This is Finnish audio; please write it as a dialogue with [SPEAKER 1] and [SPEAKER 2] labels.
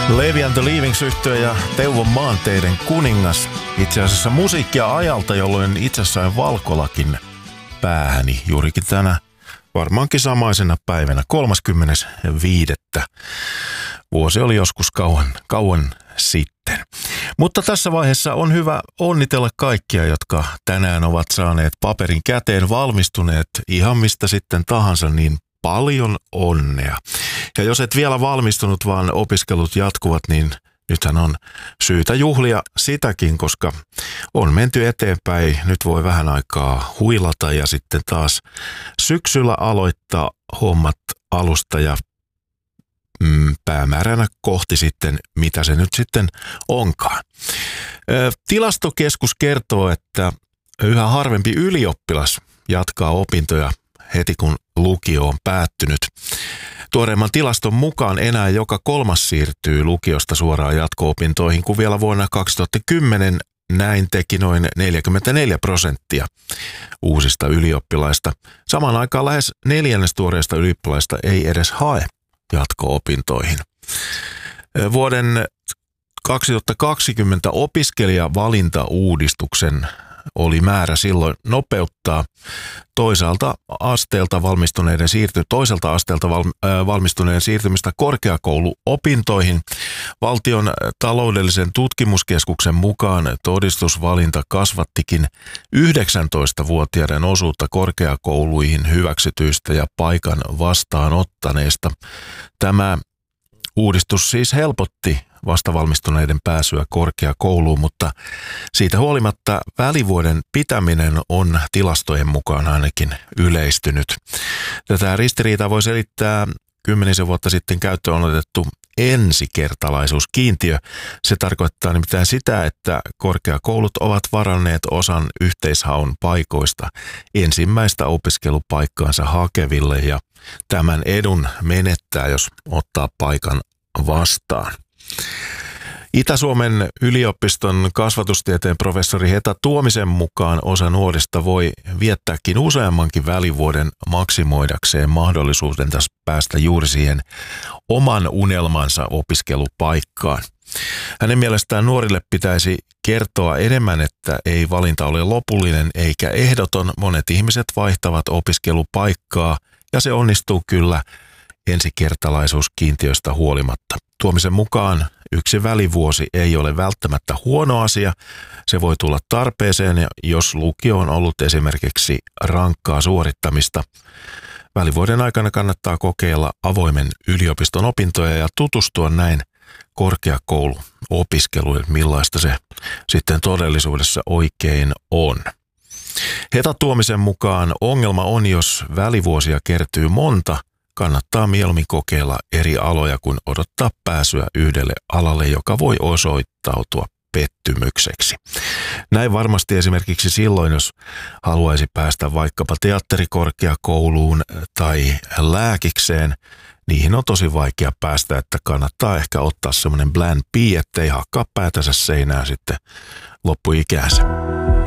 [SPEAKER 1] Levi and the Leavings-yhtye ja Teuvon maanteiden kuningas. Itse asiassa musiikkia ajalta, jolloin itse sain valkolakin päähäni juurikin tänä varmaankin samaisena päivänä 35. Vuosi oli joskus kauan sitten. Mutta tässä vaiheessa on hyvä onnitella kaikkia, jotka tänään ovat saaneet paperin käteen, valmistuneet ihan mistä sitten tahansa, niin paljon onnea. Ja jos et vielä valmistunut, vaan opiskelut jatkuvat, niin nythän on syytä juhlia sitäkin, koska on menty eteenpäin. Nyt voi vähän aikaa huilata ja sitten taas syksyllä aloittaa hommat alusta ja päämääränä kohti sitten, mitä se nyt sitten onkaan. Tilastokeskus kertoo, että yhä harvempi ylioppilas jatkaa opintoja heti kun lukio on päättynyt. Tuoreimman tilaston mukaan enää joka kolmas siirtyy lukiosta suoraan jatko-opintoihin, kun vielä vuonna 2010 näin teki noin 44% uusista ylioppilaista. Samaan aikaan lähes neljännes tuoreista ylioppilaista ei edes hae jatko-opintoihin. Vuoden 2020 opiskelijavalintauudistuksen oli määrä silloin nopeuttaa toiselta asteelta valmistuneiden siirtymistä korkeakouluopintoihin. Valtion taloudellisen tutkimuskeskuksen mukaan todistusvalinta kasvattikin 19-vuotiaiden osuutta korkeakouluihin hyväksytyistä ja paikan vastaanottaneista. Tämä uudistus siis helpotti vastavalmistuneiden pääsyä korkeakouluun, mutta siitä huolimatta välivuoden pitäminen on tilastojen mukaan ainakin yleistynyt. Tätä ristiriitaa voi selittää 10 vuotta sitten käyttöön otettu ensikertalaisuuskiintiö. Se tarkoittaa nimittäin sitä, että korkeakoulut ovat varanneet osan yhteishaun paikoista ensimmäistä opiskelupaikkaansa hakeville ja tämän edun menettää, jos ottaa paikan vastaan. Itä-Suomen yliopiston kasvatustieteen professori Heta Tuomisen mukaan osa nuorista voi viettääkin useammankin välivuoden maksimoidakseen mahdollisuuden päästä juuri siihen oman unelmansa opiskelupaikkaan. Hänen mielestään nuorille pitäisi kertoa enemmän, että ei valinta ole lopullinen eikä ehdoton. Monet ihmiset vaihtavat opiskelupaikkaa ja se onnistuu kyllä ensikertalaisuuskiintiöstä huolimatta. Tuomisen mukaan yksi välivuosi ei ole välttämättä huono asia. Se voi tulla tarpeeseen, jos lukio on ollut esimerkiksi rankkaa suorittamista. Välivuoden aikana kannattaa kokeilla avoimen yliopiston opintoja ja tutustua näin korkeakouluopiskeluun, millaista se sitten todellisuudessa oikein on. Heta Tuomisen mukaan ongelma on, jos välivuosia kertyy monta, kannattaa mieluummin kokeilla eri aloja kuin odottaa pääsyä yhdelle alalle, joka voi osoittautua pettymykseksi. Näin varmasti esimerkiksi silloin, jos haluaisi päästä vaikkapa teatterikorkeakouluun tai lääkikseen, niihin on tosi vaikea päästä, että kannattaa ehkä ottaa semmoinen plan B, ettei hakkaa päätänsä seinään sitten loppuikäänsä.